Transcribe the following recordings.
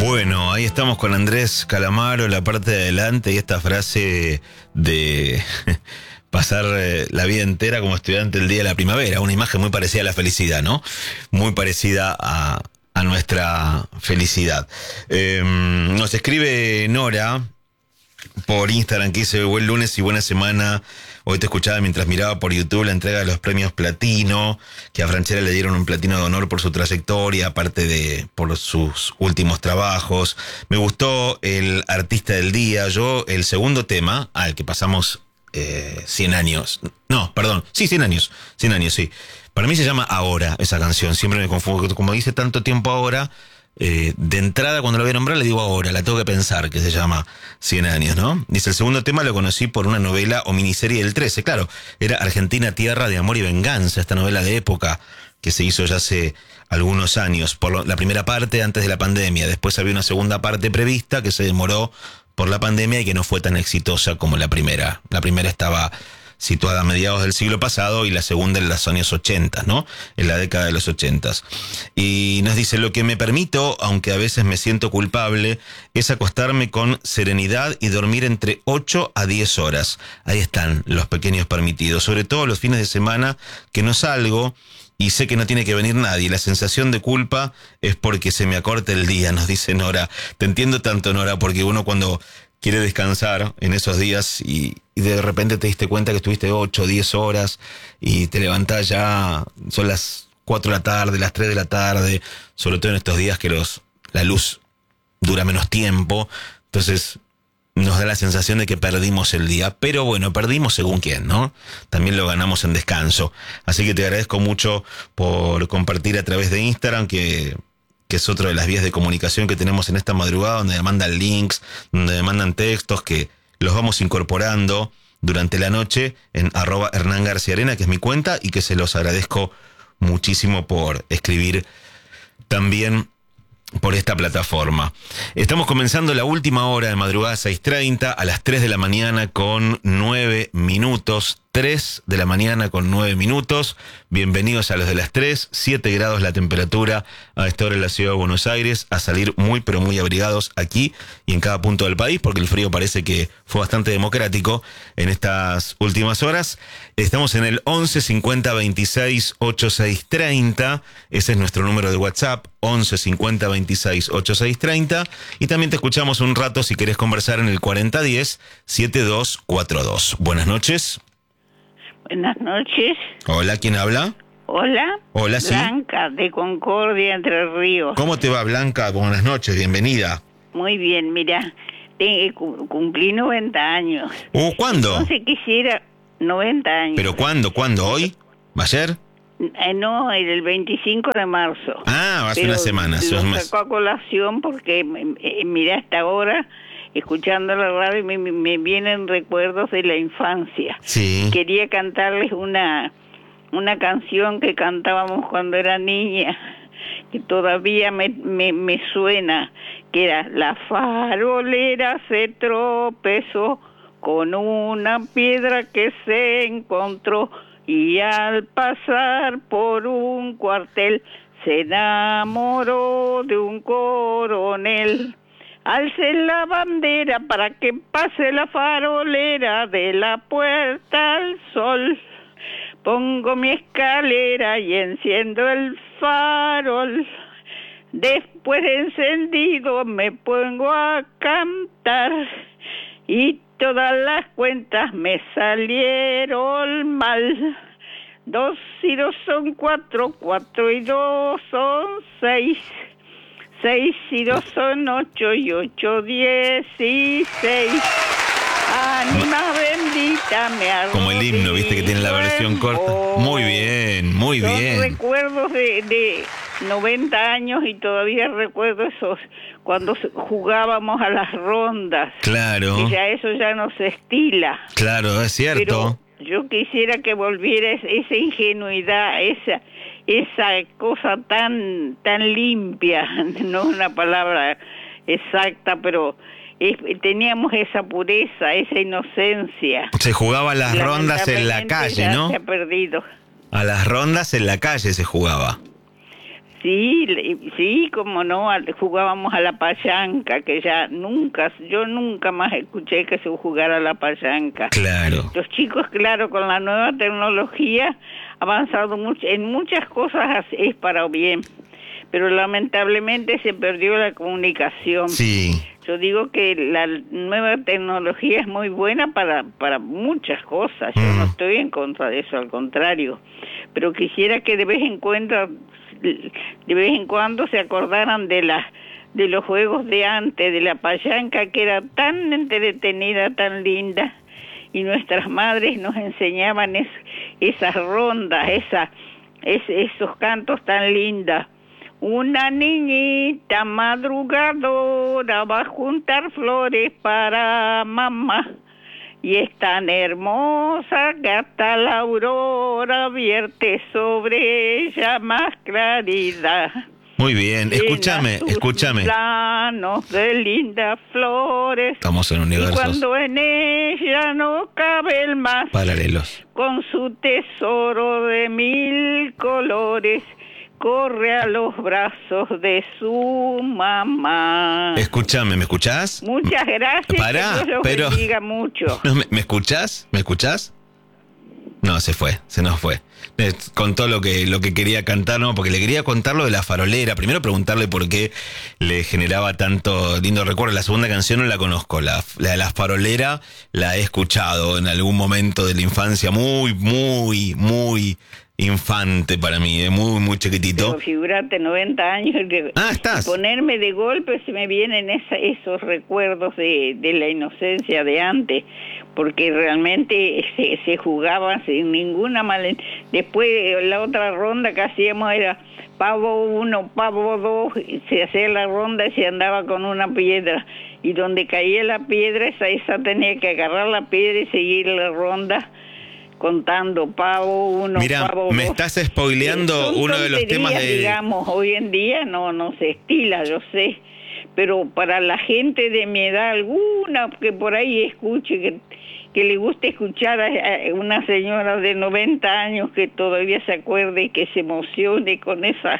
Bueno, ahí estamos con Andrés Calamaro, la parte de adelante, y esta frase de pasar la vida entera como estudiante el día de la primavera, una imagen muy parecida a la felicidad, ¿no? Muy parecida a nuestra felicidad. Nos escribe Nora por Instagram que dice: buen lunes y buena semana. Hoy te escuchaba mientras miraba por YouTube la entrega de los premios Platino, que a Franchella le dieron un platino de honor por su trayectoria, aparte de por sus últimos trabajos. Me gustó el artista del día. Yo, el segundo tema, al que pasamos 100 años. No, perdón, sí, 100 años. 100 años, sí. Para mí se llama Ahora, esa canción. Siempre me confundo. Como dice tanto tiempo ahora, de entrada cuando la voy a nombrar le digo ahora, la tengo que pensar, que se llama 100 años, ¿no? Dice: el segundo tema lo conocí por una novela o miniserie del 13, claro, era Argentina, Tierra de Amor y Venganza, esta novela de época que se hizo ya hace algunos años, por la primera parte antes de la pandemia. Después había una segunda parte prevista que se demoró por la pandemia y que no fue tan exitosa como la primera. La primera estaba situada a mediados del siglo pasado y la segunda en los años 80, ¿no? En la década de los 80. Y nos dice: lo que me permito, aunque a veces me siento culpable, es acostarme con serenidad y dormir entre 8 a 10 horas. Ahí están los pequeños permitidos, sobre todo los fines de semana que no salgo y sé que no tiene que venir nadie. La sensación de culpa es porque se me acorta el día, nos dice Nora. Te entiendo tanto, Nora, porque uno cuando quiere descansar en esos días y de repente te diste cuenta que estuviste 8 o 10 horas y te levantás ya, son las 4 de la tarde, las 3 de la tarde, sobre todo en estos días que la luz dura menos tiempo, entonces nos da la sensación de que perdimos el día, pero bueno, perdimos según quién, ¿no? También lo ganamos en descanso. Así que te agradezco mucho por compartir a través de Instagram, que es otra de las vías de comunicación que tenemos en esta madrugada, donde me mandan links, donde me mandan textos que los vamos incorporando durante la noche en @HernánGarciaArena, que es mi cuenta, y que se los agradezco muchísimo por escribir también por esta plataforma. Estamos comenzando la última hora de madrugada 6:30, a las 3 de la mañana con 9 minutos. 3 de la mañana con 9 minutos. Bienvenidos a los de las 3, 7 grados la temperatura a esta hora en la ciudad de Buenos Aires, a salir muy pero muy abrigados aquí y en cada punto del país, porque el frío parece que fue bastante democrático en estas últimas horas. Estamos en el 11 50 26 86 30, ese es nuestro número de WhatsApp, 11 50 26 86 30, y también te escuchamos un rato si querés conversar en el 4010 7242. Buenas noches. Buenas noches. Hola, ¿quién habla? Hola. Hola, sí. Blanca, de Concordia, Entre Ríos. ¿Cómo te va, Blanca? Buenas noches, bienvenida. Muy bien, mira, cumplí 90 años. ¿Cuándo? Entonces quisiera 90 años. ¿Pero cuándo? ¿Cuándo? ¿Hoy? ¿Ayer? No, el 25 de marzo. Ah, hace una semana. Lo sacó a colación porque, mira, hasta ahora, escuchando la radio, me vienen recuerdos de la infancia. Sí. Quería cantarles una canción que cantábamos cuando era niña, que todavía me suena, que era: la farolera se tropezó con una piedra que se encontró y al pasar por un cuartel se enamoró de un coronel. Alce la bandera para que pase la farolera de la Puerta al Sol. Pongo mi escalera y enciendo el farol. Después de encendido me pongo a cantar y todas las cuentas me salieron mal. 2 y 2 son 4, 4 y 2 son 6. 6 y 2 son 8 y 8, 16. Ánima bendita me arrodillo. Como el himno, viste que tiene la versión corta. Muy bien, muy bien. Son recuerdos de 90 años y todavía recuerdo esos cuando jugábamos a las rondas. Claro. Y ya eso ya no se estila. Claro, es cierto. Pero yo quisiera que volviera esa ingenuidad, esa cosa tan limpia, no es una palabra exacta, pero teníamos esa pureza, esa inocencia. Se jugaba a las rondas en la calle, ¿no? Se ha perdido. A las rondas en la calle se jugaba. Sí, sí, como no, jugábamos a la payanca, que yo nunca más escuché que se jugara a la payanca. Claro. Los chicos, claro, con la nueva tecnología, avanzado mucho, en muchas cosas es para bien, pero lamentablemente se perdió la comunicación. Sí. Yo digo que la nueva tecnología es muy buena para muchas cosas, yo no estoy en contra de eso, al contrario, pero quisiera que de vez en cuando se acordaran de los juegos de antes, de la payanca, que era tan entretenida, tan linda, y nuestras madres nos enseñaban esas rondas, esos cantos tan lindos. Una niñita madrugadora va a juntar flores para mamá, y es tan hermosa que hasta la aurora vierte sobre ella más claridad. Muy bien, escúchame. Planos de lindas flores. Estamos en universos. Y cuando en ella no cabe el más. Paralelos. Con su tesoro de 1000 colores, corre a los brazos de su mamá. Escúchame, ¿me escuchás? Muchas gracias. Pará, que Dios los pero... bendiga mucho. No, ¿me escuchás? ¿Me escuchás? No, se nos fue. Contó lo que quería cantar, ¿no? Porque le quería contar lo de la farolera. Primero preguntarle por qué le generaba tanto lindo recuerdo. La segunda canción no la conozco. La de la farolera la he escuchado en algún momento de la infancia. Muy, muy, muy infante para mí, muy, muy chiquitito. Pero figúrate, 90 años. ¿Estás? Ponerme de golpe se me vienen esos recuerdos de la inocencia de antes, porque realmente se jugaba sin ninguna mala. Después la otra ronda que hacíamos era pavo 1, pavo 2, se hacía la ronda y se andaba con una piedra, y donde caía la piedra, esa tenía que agarrar la piedra y seguir la ronda contando pavo 1, pavo 2. Me estás spoileando uno de los temas de... digamos, hoy en día no se estila, yo sé, pero para la gente de mi edad, alguna que por ahí escuche, que le guste escuchar a una señora de 90 años que todavía se acuerde y que se emocione con esos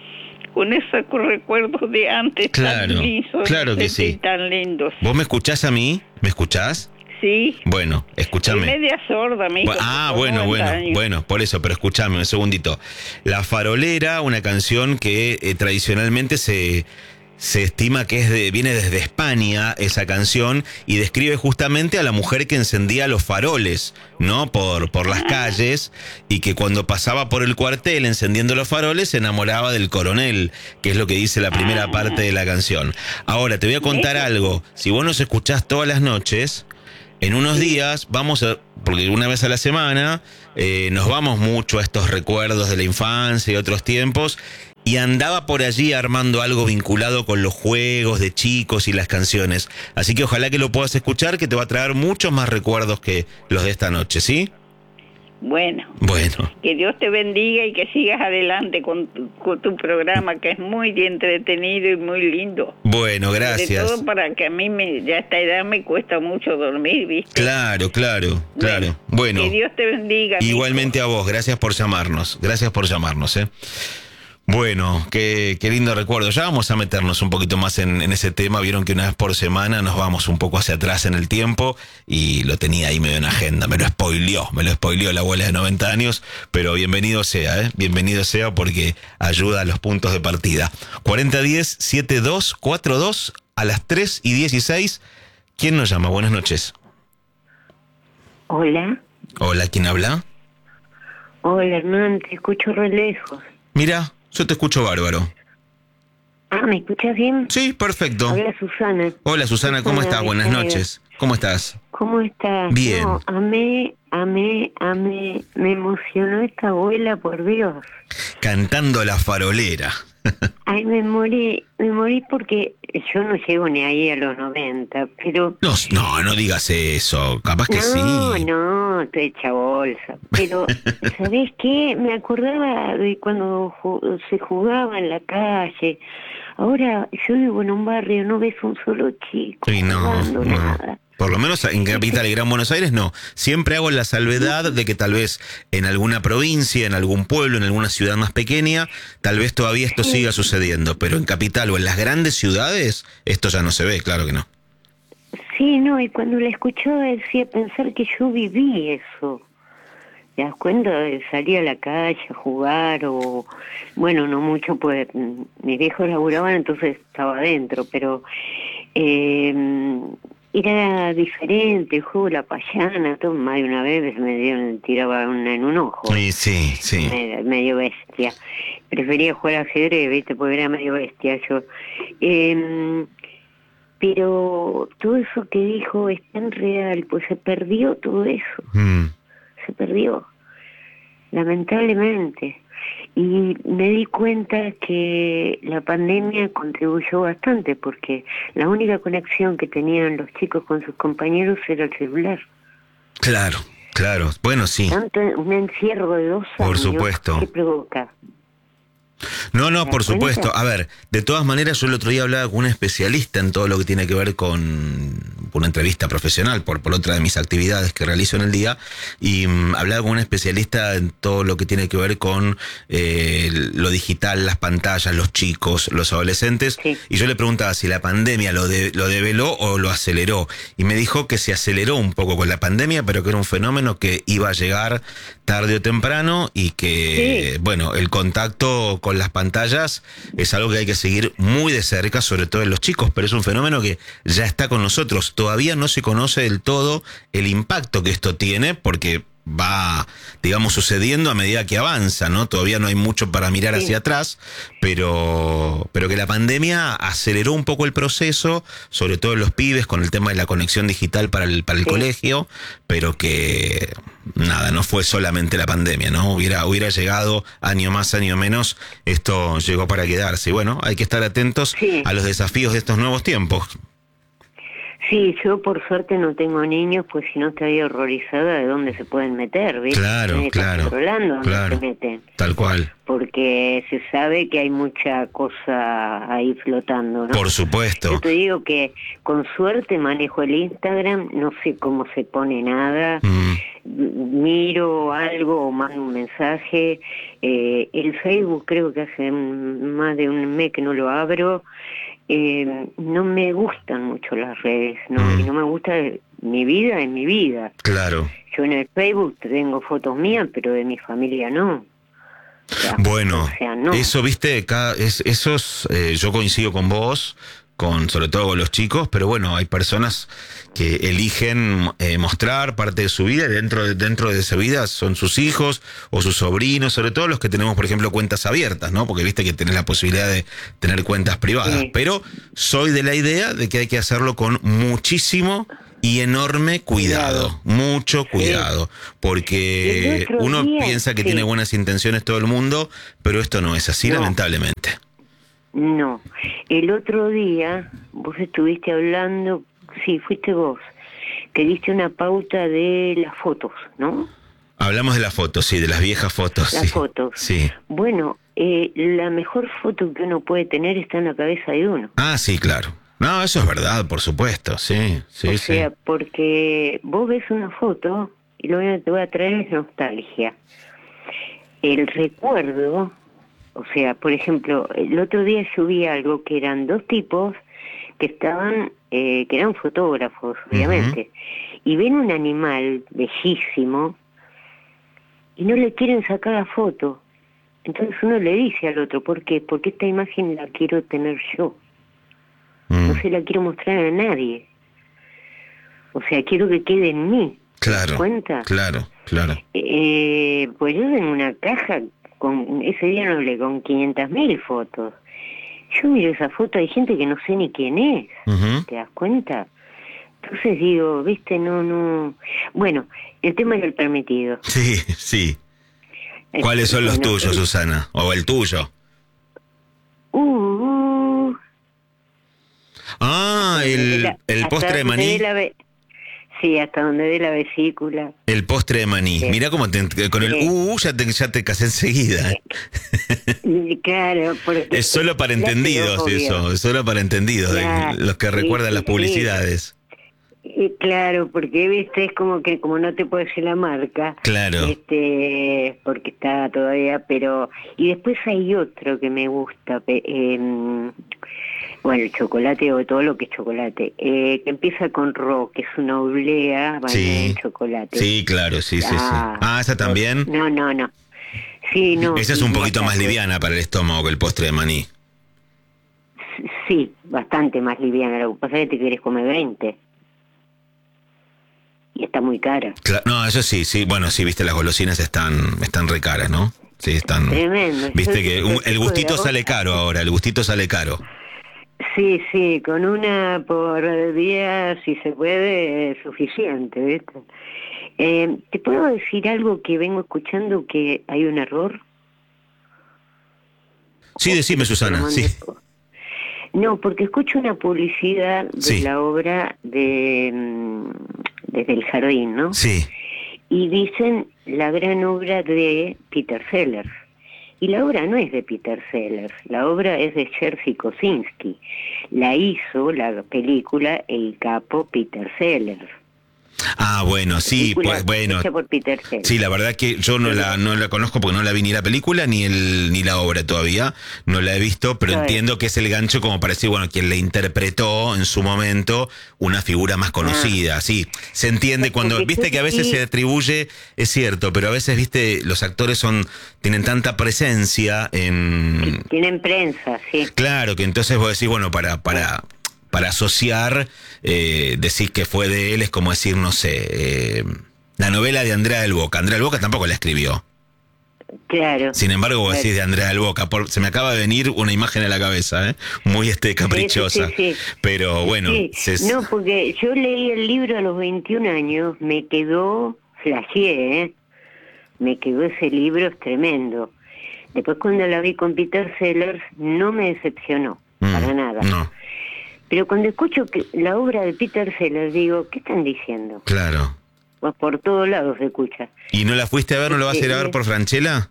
recuerdos de antes, claro, tan lindos, claro que sí, tan lindos. ¿Vos me escuchás a mí? ¿Me escuchás? Sí. Bueno, escúchame. Soy media sorda, mi hijo. Bueno, por eso, pero escúchame un segundito. La Farolera, una canción que tradicionalmente se estima que viene desde España, esa canción, y describe justamente a la mujer que encendía los faroles, ¿no? Por las calles, y que cuando pasaba por el cuartel encendiendo los faroles se enamoraba del coronel, que es lo que dice la primera parte de la canción. Ahora, te voy a contar algo. Si vos nos escuchás todas las noches, en unos días porque una vez a la semana nos vamos mucho a estos recuerdos de la infancia y otros tiempos, y andaba por allí armando algo vinculado con los juegos de chicos y las canciones. Así que ojalá que lo puedas escuchar, que te va a traer muchos más recuerdos que los de esta noche, ¿sí? Bueno, que Dios te bendiga y que sigas adelante con tu programa, que es muy entretenido y muy lindo. Bueno, gracias. Sobre todo para que a mí ya a esta edad me cuesta mucho dormir, ¿viste? Claro. Bueno, que Dios te bendiga. Igualmente a vos, gracias por llamarnos, Bueno, qué lindo recuerdo. Ya vamos a meternos un poquito más en ese tema. Vieron que una vez por semana nos vamos un poco hacia atrás en el tiempo, y lo tenía ahí medio en agenda. Me lo spoileó la abuela de 90 años, pero bienvenido sea, porque ayuda a los puntos de partida. 4010-7242 a las 3:16. ¿Quién nos llama? Buenas noches. Hola. Hola, ¿quién habla? Hola, Hernán, te escucho re lejos. Mira, yo te escucho bárbaro. ¿Me escuchas bien? Sí, perfecto. Hola, Susana. Hola, Susana, ¿cómo estás? Buenas noches. ¿Cómo estás? ¿Cómo estás? Bien. No, amé, me emocionó esta abuela, por Dios. Cantando La Farolera. Ay, me morí porque yo no llego ni ahí a los 90, pero... No digas eso, capaz que sí. No, estoy hecha bolsa, pero ¿sabés qué? Me acordaba de cuando se jugaba en la calle, Ahora yo vivo en un barrio, no ves un solo chico Sí, jugando, nada. Por lo menos en Capital y Gran Buenos Aires no. Siempre hago la salvedad de que tal vez en alguna provincia, en algún pueblo, en alguna ciudad más pequeña, tal vez todavía esto siga sucediendo. Pero en Capital o en las grandes ciudades, esto ya no se ve, claro que no. Sí, no, y cuando la escuchaba decía pensar que yo viví eso. ¿Te das cuenta? Salir a la calle a jugar o... Bueno, no mucho, pues mis viejos laburaban, entonces estaba adentro, pero era diferente, el juego de la payana, todo, más de una vez tiraba una en un ojo. Sí. Medio bestia. Prefería jugar al ajedrez, ¿viste? Porque era medio bestia yo. Pero todo eso que dijo es tan real, pues se perdió todo eso. Se perdió, lamentablemente. Y me di cuenta que la pandemia contribuyó bastante, porque la única conexión que tenían los chicos con sus compañeros era el celular. Claro. Bueno, sí. Tanto un encierro de 2 años. Por supuesto. ¿Qué provoca? No, por supuesto. A ver, de todas maneras, yo el otro día hablaba con un especialista en todo lo que tiene que ver con una entrevista profesional, por otra de mis actividades que realizo en el día, y hablaba con un especialista en todo lo que tiene que ver con lo digital, las pantallas, los chicos, los adolescentes, sí. Y yo le preguntaba si la pandemia lo develó o lo aceleró, y me dijo que se aceleró un poco con la pandemia, pero que era un fenómeno que iba a llegar tarde o temprano, y que, sí. Bueno, el contacto con las pantallas es algo que hay que seguir muy de cerca, sobre todo en los chicos, pero es un fenómeno que ya está con nosotros. Todavía no se conoce del todo el impacto que esto tiene, porque va, digamos, sucediendo a medida que avanza, ¿no? Todavía no hay mucho para mirar hacia atrás, pero que la pandemia aceleró un poco el proceso, sobre todo en los pibes, con el tema de la conexión digital para el colegio, pero que nada, no fue solamente la pandemia, ¿no? Hubiera llegado año más, año menos, esto llegó para quedarse. Y bueno, hay que estar atentos a los desafíos de estos nuevos tiempos. Sí, yo por suerte no tengo niños, pues si no estaría horrorizada de dónde se pueden meter, ¿ves? Claro. Controlando dónde se meten. Tal cual. Porque se sabe que hay mucha cosa ahí flotando, ¿no? Por supuesto. Yo te digo que con suerte manejo el Instagram, no sé cómo se pone nada, miro algo o mando un mensaje, el Facebook creo que hace más de un mes que no lo abro. No me gustan mucho las redes, ¿no? Y no me gusta mi vida en mi vida. Claro. Yo en el Facebook tengo fotos mías, pero de mi familia no. Bueno, no. Eso, viste, yo coincido con vos, sobre todo con los chicos, pero bueno, hay personas que eligen mostrar parte de su vida, y dentro de esa vida son sus hijos o sus sobrinos, sobre todo los que tenemos, por ejemplo, cuentas abiertas, ¿no? Porque viste que tenés la posibilidad de tener cuentas privadas, sí. Pero soy de la idea de que hay que hacerlo con muchísimo y enorme cuidado, mucho cuidado, porque uno piensa que tiene buenas intenciones todo el mundo, pero esto no es así, lamentablemente. No, el otro día vos estuviste hablando, sí, fuiste vos, que diste una pauta de las fotos, ¿no? Hablamos de las fotos, sí, de las viejas fotos. Las fotos. Sí. Bueno, la mejor foto que uno puede tener está en la cabeza de uno. Ah, sí, claro. No, eso es verdad, por supuesto, sí. O sea, porque vos ves una foto y lo único que te va a traer es nostalgia. El recuerdo, o sea, por ejemplo, el otro día subí algo que eran 2 tipos que estaban, que eran fotógrafos, obviamente, y ven un animal bellísimo y no le quieren sacar la foto. Entonces uno le dice al otro, ¿por qué? Porque esta imagen la quiero tener yo. No se la quiero mostrar a nadie. O sea, quiero que quede en mí. Claro. ¿Te das cuenta? Claro. Pues yo tengo una caja, ese día no hablé, con 500.000 fotos. Yo miro esa foto, hay gente que no sé ni quién es. ¿Te das cuenta? Entonces digo, viste, no. Bueno, el tema es el permitido. Sí. ¿Cuáles son los tuyos, Susana? ¿O el tuyo? El postre de maní. sí, hasta donde dé la vesícula. El postre de maní. Sí. Mirá cómo con el ya te casé enseguida. Claro, porque Es solo para entendidos eso, es solo para entendidos, Claro, los que recuerdan sí, las publicidades. Claro, porque viste, es como que como no te puedo decir la marca, Claro. porque está todavía, pero y después hay otro que me gusta, bueno, el chocolate o todo lo que es chocolate, que empieza con ro, que es una oblea bañada en chocolate. Sí, claro, sí. ¿Esa también? No. Sí, no. Esa es un poquito más liviana para el estómago que el postre de maní. Sí, bastante más liviana. Lo que pasa es que te quieres comer 20. Y está muy cara. No, eso sí. Bueno, sí, viste, las golosinas están re caras, ¿no? Sí, están... Tremendo. Viste que el gustito sale caro ahora, el gustito sale caro. Sí, con una por día, si se puede, es suficiente, ¿viste? ¿Te puedo decir algo que vengo escuchando que hay un error? Sí, decime, Susana, sí. No, porque escucho una publicidad de la obra de Desde el Jardín, ¿no? Sí. Y dicen la gran obra de Peter Sellers. Y la obra no es de Peter Sellers, la obra es de Jerzy Kosinski. La hizo la película el capo Peter Sellers. Ah, bueno, sí, pues bueno. Por Peter Sellers. Sí, la verdad que yo no la conozco porque no la vi ni la película ni la obra todavía. No la he visto, pero entiendo que es el gancho como para decir, bueno, quien le interpretó en su momento una figura más conocida. Sí, se entiende cuando, viste que a veces se atribuye, es cierto, pero a veces, viste, los actores tienen tanta presencia en... Tienen prensa, sí. Claro, que entonces vos decís, bueno, para asociar, decir que fue de él es como decir, no sé, la novela de Andrea del Boca. Andrea del Boca tampoco la escribió. Claro. Sin embargo, vos decís de Andrea del Boca. Se me acaba de venir una imagen a la cabeza, muy caprichosa. Sí. Pero bueno. Sí. No, porque yo leí el libro a los 21 años, me quedó, flasheé, me quedó ese libro, es tremendo. Después cuando la vi con Peter Sellers, no me decepcionó, para nada. No. Pero cuando escucho que la obra de Peter Sellers, digo, ¿qué están diciendo? Claro. Pues por todos lados se escucha. ¿Y no la fuiste a ver, no la vas a ir a ver por Francella?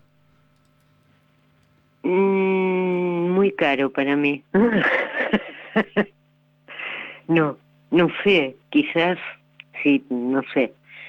Muy caro para mí. No sé, quizás, sí, no sé.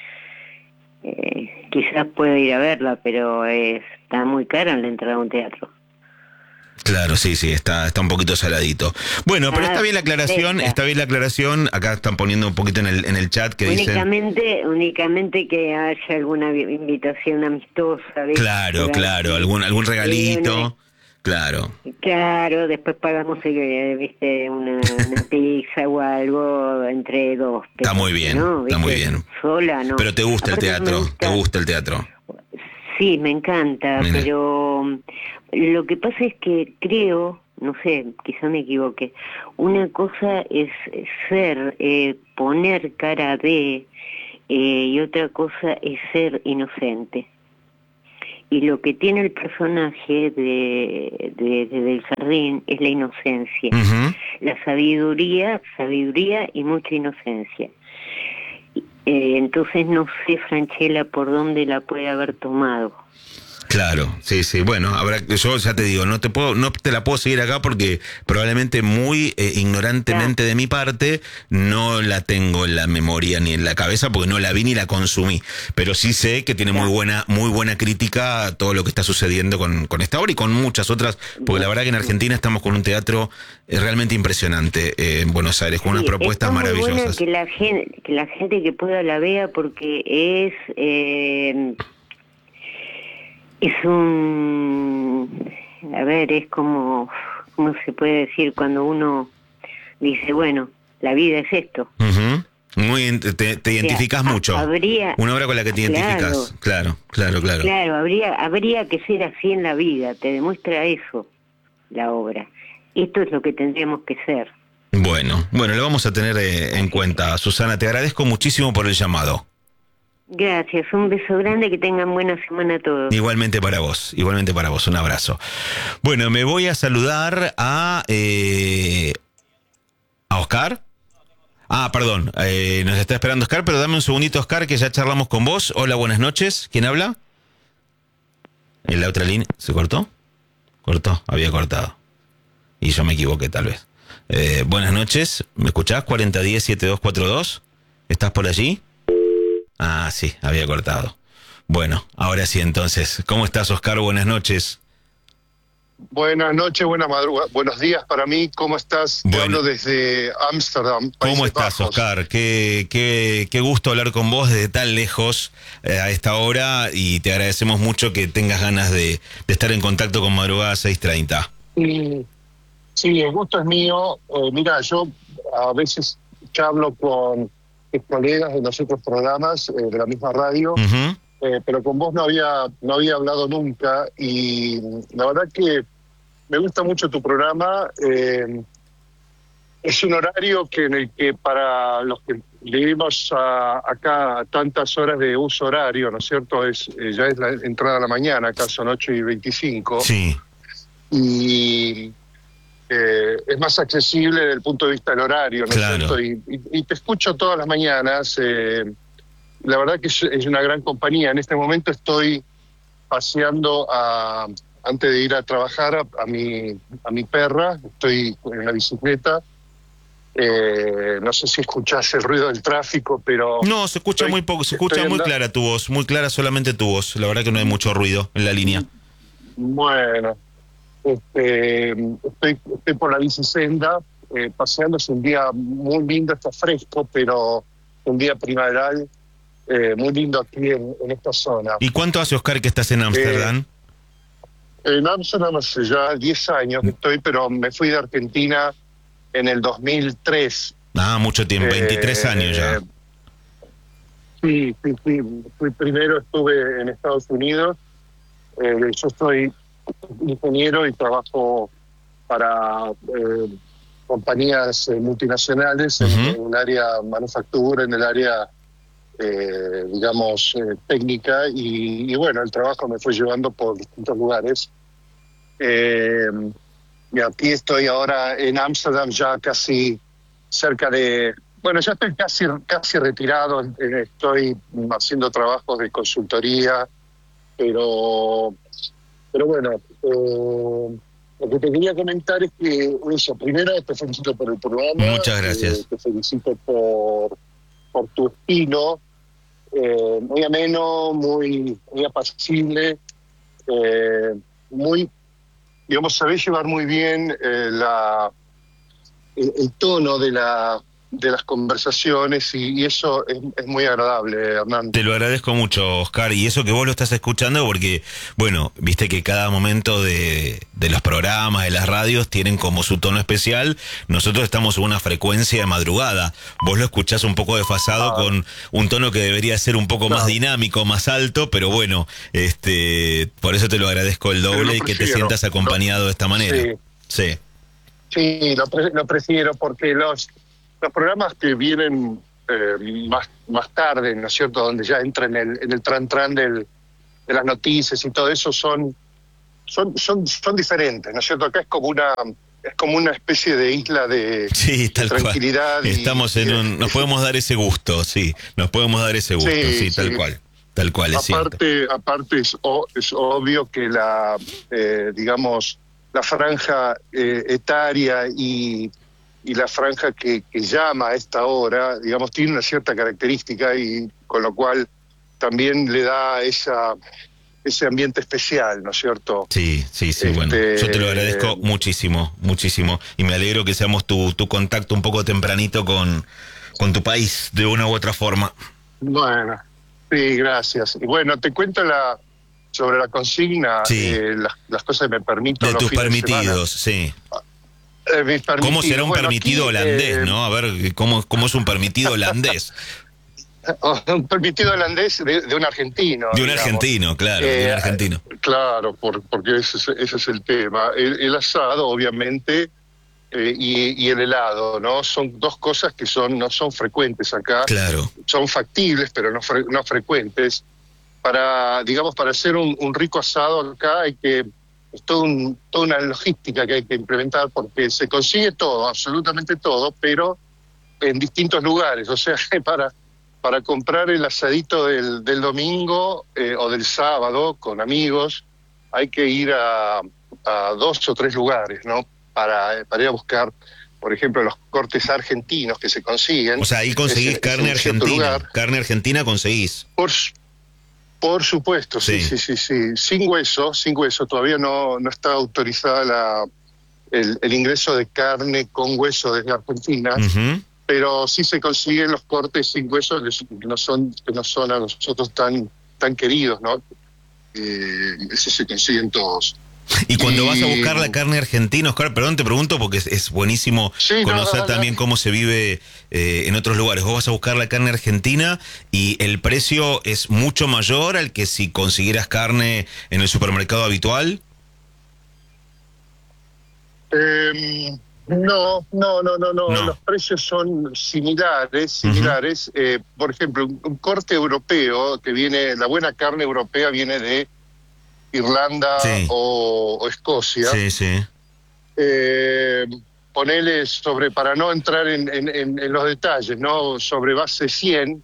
Quizás puedo ir a verla, pero está muy cara en la entrada a un teatro. Claro, sí, está un poquito saladito. Bueno, pero está bien la aclaración, acá están poniendo un poquito en el chat que únicamente que haya alguna invitación amistosa. ¿Ves? Claro, algún regalito, claro. Claro, después pagamos, viste, una pizza o algo entre dos. Está muy bien, ¿no? Está muy bien. Sola, ¿no? Pero te gusta el teatro, te gusta el teatro. Sí, me encanta, mira. Pero lo que pasa es que creo, no sé, quizá me equivoque, una cosa es poner cara de, y otra cosa es ser inocente. Y lo que tiene el personaje del Jardín es la inocencia, la sabiduría y mucha inocencia. Entonces no sé, Francella, por dónde la puede haber tomado. Claro, sí, bueno, yo ya te digo, no te la puedo seguir acá porque probablemente muy ignorantemente de mi parte no la tengo en la memoria ni en la cabeza porque no la vi ni la consumí, pero sí sé que tiene muy buena crítica a todo lo que está sucediendo con esta obra y con muchas otras, porque la verdad que en Argentina estamos con un teatro realmente impresionante en Buenos Aires, con unas propuestas maravillosas. Que la gente que pueda la vea porque es es como, ¿cómo se puede decir? Cuando uno dice, bueno, la vida es esto. Te identificás mucho. Una obra con la que te identificás. Claro. Claro, habría que ser así en la vida, te demuestra eso, la obra. Esto es lo que tendríamos que ser. Bueno, lo vamos a tener en cuenta. Susana, te agradezco muchísimo por el llamado. Gracias, un beso grande, que tengan buena semana todos. Igualmente para vos, un abrazo. Bueno, me voy a saludar a Oscar. Ah, perdón, nos está esperando Oscar, pero dame un segundito, Oscar, que ya charlamos con vos. Hola, buenas noches. ¿Quién habla? En la otra línea. ¿Se cortó? ¿Cortó? Había cortado. Y yo me equivoqué, tal vez. Buenas noches. ¿Me escuchás? 4010-7242. ¿Estás por allí? Ah, sí, había cortado. Bueno, ahora sí, entonces. ¿Cómo estás, Oscar? Buenas noches. Buenas noches, buenos días para mí. ¿Cómo estás? Te hablo desde Ámsterdam. ¿Cómo estás, Bajos. Oscar? Qué gusto hablar con vos desde tan lejos a esta hora, y te agradecemos mucho que tengas ganas de estar en contacto con Madrugada 630. Sí, el gusto es mío. Mira, yo a veces charlo con colegas de los otros programas de la misma radio, pero con vos no había hablado nunca, y la verdad que me gusta mucho tu programa. Es un horario en el que para los que vivimos acá tantas horas de uso horario, ¿no es cierto? Ya es la entrada a la mañana, acá son 8:25. Sí. Y es más accesible desde el punto de vista del horario, ¿no es Claro. cierto? Y te escucho todas las mañanas. La verdad que es una gran compañía. En este momento estoy paseando antes de ir a trabajar a mi perra. Estoy en la bicicleta. No sé si escuchás el ruido del tráfico, pero... No, se escucha muy poco, se escucha muy clara tu voz, muy clara solamente tu voz. La verdad que no hay mucho ruido en la línea. Bueno, estoy por la bicisenda, paseando. Es un día muy lindo, está fresco, pero un día primaveral, muy lindo aquí en esta zona. ¿Y cuánto hace, Oscar, que estás en Ámsterdam? En Ámsterdam hace ya 10 años que estoy, pero me fui de Argentina en el 2003. Ah, mucho tiempo, 23 años ya. Sí, primero estuve en Estados Unidos. Yo soy ingeniero y trabajo para compañías multinacionales en el área manufactura, en el área, digamos, técnica, y bueno, el trabajo me fue llevando por distintos lugares. Y aquí estoy ahora en Ámsterdam, ya casi cerca de... Bueno, ya estoy casi retirado. Estoy haciendo trabajos de consultoría, pero bueno, lo que te quería comentar es que, eso, primero te felicito por el programa. Muchas gracias. Te felicito por tu estilo, muy ameno, muy apacible, muy, digamos, sabés llevar muy bien el tono de las conversaciones, y eso es muy agradable, Hernán. Te lo agradezco mucho, Oscar, y eso que vos lo estás escuchando porque, bueno, viste que cada momento de los programas, de las radios, tienen como su tono especial. Nosotros estamos en una frecuencia de madrugada. Vos lo escuchás un poco desfasado, con un tono que debería ser un poco más dinámico, más alto, pero bueno, por eso te lo agradezco el doble, y que te sientas acompañado de esta manera. Sí, lo prefiero, porque los programas que vienen más tarde, ¿no es cierto?, donde ya entra en el tran de las noticias y todo eso, son diferentes, ¿no es cierto? Acá es como una especie de isla de tranquilidad. Cual. Estamos nos podemos dar ese gusto, sí, tal cual, es cierto. Aparte es obvio que digamos, la franja etaria y la franja que llama a esta hora, digamos, tiene una cierta característica, y con lo cual también le da ese ambiente especial, ¿no es cierto? Sí, bueno, yo te lo agradezco muchísimo, y me alegro que seamos tu contacto un poco tempranito con tu país, de una u otra forma. Bueno, sí, gracias. Y bueno, te cuento sobre la consigna, las cosas que me permito. De tus permitidos, sí. ¿Cómo será un permitido holandés, no? A ver, ¿cómo es un permitido holandés? Un permitido holandés de un argentino. De un argentino, claro, de un argentino. Claro, porque ese es el tema. El asado, obviamente, y el helado, ¿no? Son dos cosas que no son frecuentes acá. Claro. Son factibles, pero no frecuentes. Para hacer un rico asado acá es toda una logística que hay que implementar, porque se consigue todo, absolutamente todo, pero en distintos lugares, o sea, para comprar el asadito del domingo o del sábado con amigos, hay que ir a 2 o 3 lugares, ¿no? Para ir a buscar, por ejemplo, los cortes argentinos que se consiguen. O sea, ahí conseguís carne argentina. Carne argentina conseguís. Por supuesto, sí. Sin hueso, todavía no está autorizada el ingreso de carne con hueso desde Argentina, pero sí se consiguen los cortes sin hueso que no son a nosotros tan queridos, ¿no? Eso se consiguen todos. Y cuando vas a buscar la carne argentina, Oscar, perdón, te pregunto porque es buenísimo conocer también cómo se vive en otros lugares. Vos vas a buscar la carne argentina y el precio es mucho mayor al que si consiguieras carne en el supermercado habitual. No. Los precios son similares. Por ejemplo, un corte europeo que viene, la buena carne europea viene de Irlanda o Escocia. Ponele para no entrar en los detalles, ¿no? Sobre base 100,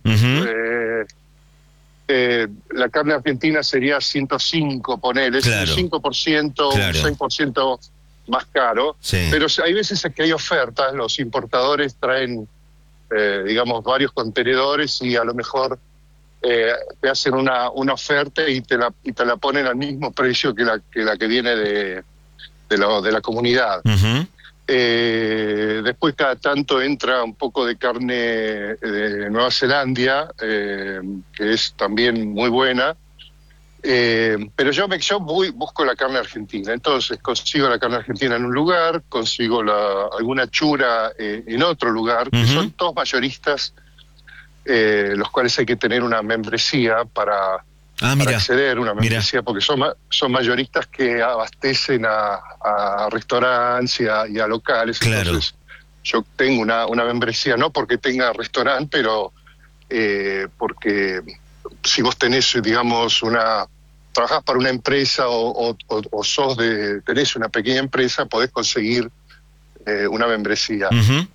la carne argentina sería 105, ponele, es un 5%, un 6% más caro, pero hay veces que hay ofertas, los importadores traen, digamos, varios contenedores y a lo mejor te hacen una oferta y te la ponen al mismo precio que la que viene de la comunidad. Después cada tanto entra un poco de carne de Nueva Zelanda, que es también muy buena, pero yo busco la carne argentina. Entonces consigo la carne argentina en un lugar, consigo alguna chura en otro lugar, que son todos mayoristas, los cuales hay que tener una membresía para acceder, una membresía, porque son mayoristas que abastecen a restaurantes y a locales. Entonces yo tengo una membresía, no porque tenga restaurante, pero porque si vos tenés, digamos, trabajás para una empresa o tenés una pequeña empresa, podés conseguir una membresía.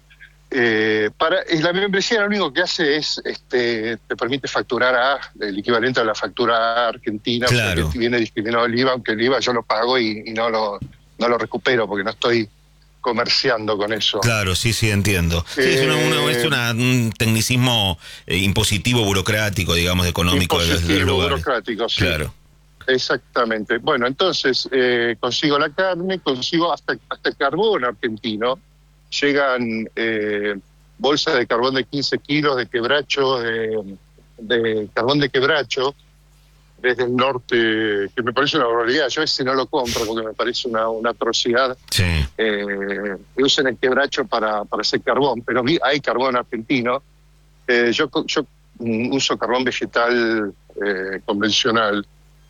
La membresía lo único que hace es te permite facturar el equivalente a la factura argentina, o sea, que viene discriminado el IVA, aunque el IVA yo lo pago y no lo recupero porque no estoy comerciando con eso. Claro, sí, entiendo. Es un tecnicismo impositivo, burocrático, digamos, económico del lugar. Burocrático, sí. Claro. Exactamente. Bueno, entonces consigo la carne, consigo hasta carbón argentino. Llegan bolsas de carbón de 15 kilos de quebracho, de carbón de quebracho, desde el norte, que me parece una barbaridad. Yo ese no lo compro porque me parece una atrocidad. Que usen el quebracho para hacer carbón, pero hay carbón argentino. Yo uso carbón vegetal convencional.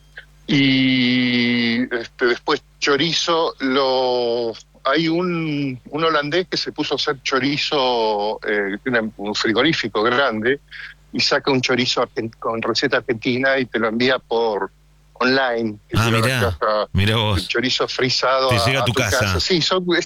Y después chorizo, hay un holandés que se puso a hacer chorizo, tiene un frigorífico grande, y saca un chorizo con receta argentina y te lo envía por online. Mirá vos. El chorizo frisado te llega a tu casa. Sí,